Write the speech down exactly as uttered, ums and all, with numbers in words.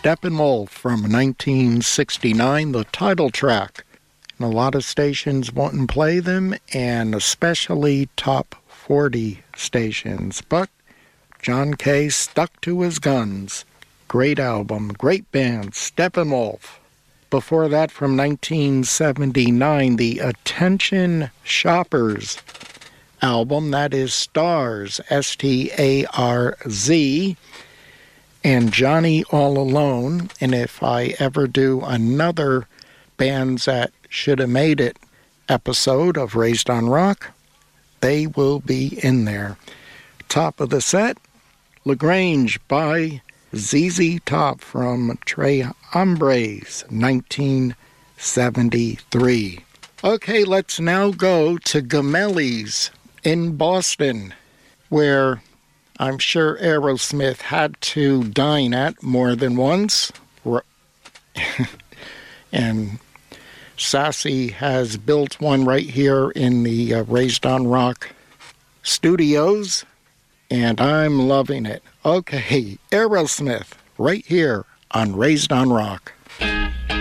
Steppenwolf from nineteen sixty-nine, the title track. And a lot of stations won't play them, and especially top forty stations. But John Kay stuck to his guns. Great album, great band, Steppenwolf. Before that, from nineteen seventy-nine, the Attention Shoppers album, that is Stars, S T A R Z, and Johnny All Alone. And if I ever do another Bands That Should Have Made It episode of Raised on Rock, they will be in there. Top of the set, LaGrange by Z Z Top from Tres Hombres, nineteen seventy-three. Okay, let's now go to Gemelli's in Boston, where I'm sure Aerosmith had to dine at more than once. And Sassy has built one right here in the uh, Raised on Rock studios, and I'm loving it. Okay, Aerosmith, right here on Raised on Rock.